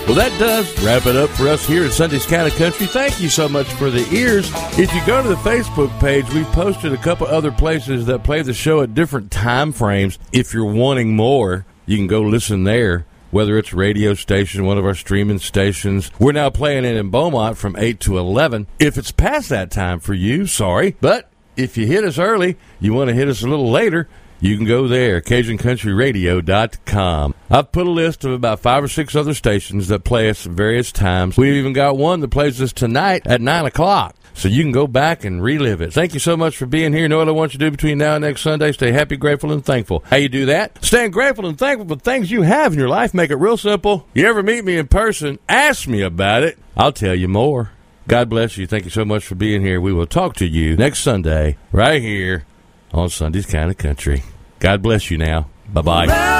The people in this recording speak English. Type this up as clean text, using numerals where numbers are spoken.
Well, that does wrap it up for us here at Sunday's Kind of Country. Thank you so much for the ears. If you go to the Facebook page, we've posted a couple other places that play the show at different time frames. If you're wanting more, you can go listen there, whether it's a radio station, one of our streaming stations. We're now playing it in Beaumont from 8 to 11. If it's past that time for you, sorry. But if you hit us early, you want to hit us a little later, you can go there, CajunCountryRadio.com. I've put a list of about 5 or 6 other stations that play us at various times. We've even got one that plays us tonight at 9 o'clock. So you can go back and relive it. Thank you so much for being here. You know what I want you to do between now and next Sunday? Stay happy, grateful, and thankful. How you do that? Staying grateful and thankful for things you have in your life. Make it real simple. You ever meet me in person, ask me about it. I'll tell you more. God bless you. Thank you so much for being here. We will talk to you next Sunday right here on Sunday's Kind of Country. God bless you now. Bye-bye.